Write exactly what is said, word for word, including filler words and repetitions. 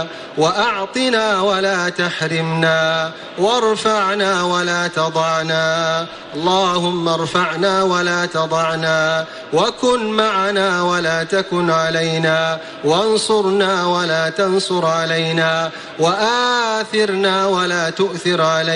وأعطنا ولا تحرمنا، وارفعنا ولا تضعنا. اللهم ارفعنا ولا تضعنا، وكن معنا ولا تكن علينا، وانصرنا ولا تنصر علينا، وآثرنا ولا تؤثر علينا.